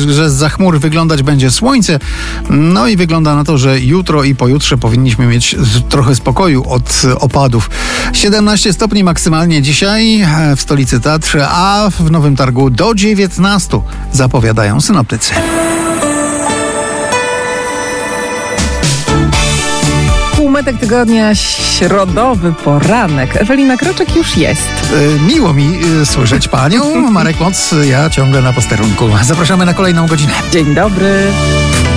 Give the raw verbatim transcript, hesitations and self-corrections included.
że zza chmur wyglądać będzie słońce. No i wygląda na to, że jutro i pojutrze powinniśmy mieć trochę spokoju od opadów. siedemnaście stopni maksymalnie dzisiaj w stolicy Tatr, a w Nowym Targu do dziewiętnastu zapowiadają synoptycy. Półmetek tygodnia, środowy poranek. Ewelina Kroczek już jest. E, miło mi e, słyszeć panią. Marek Moc, ja ciągle na posterunku. Zapraszamy na kolejną godzinę. Dzień dobry.